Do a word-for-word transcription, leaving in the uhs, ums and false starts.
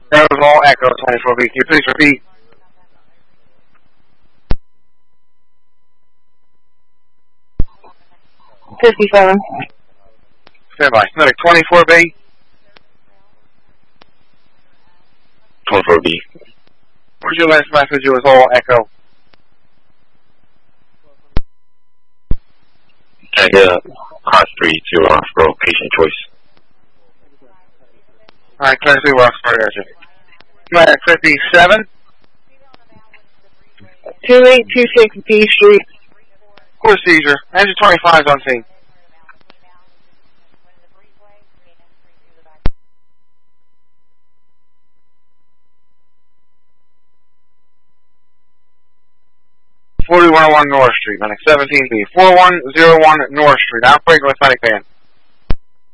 That was all Echo twenty-four B. Can you please repeat? fifty-seven. Stand by. Medic twenty-four B. twenty-four B. Where's your last message? It was all Echo. And uh, Osprey to Osprey, patient choice. Alright, can I see where I'm starting? Medic fifty-seven. two eight two six B Street. Course seizure. Engine twenty-five is on scene. forty-one oh one North Street, Medic seventeen B. four one oh one North Street. Outbreak with medic van.